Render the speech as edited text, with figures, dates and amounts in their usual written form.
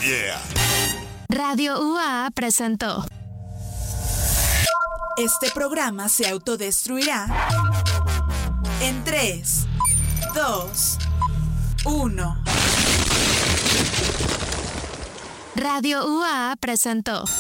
Yeah. Radio UA presentó. Este programa se autodestruirá en 3, 2, 1. Radio UA presentó.